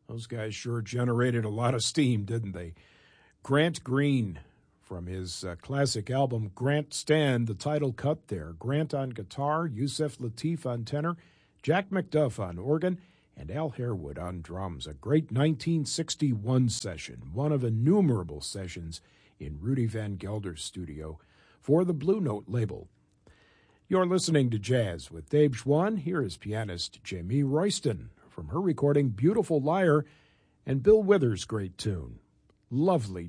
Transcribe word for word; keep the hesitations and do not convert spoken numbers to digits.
Those guys sure generated a lot of steam, didn't they? Grant Green, from his uh, classic album Grant Stand, the title cut there. Grant on guitar, Yusef Lateef on tenor, Jack McDuff on organ, and Al Harewood on drums. A great nineteen sixty-one session, one of innumerable sessions in Rudy Van Gelder's studio for the Blue Note label. You're listening to Jazz with Dave Schwann. Here is pianist Jamie Royston from her recording Beautiful Liar and Bill Withers' great tune, Lovely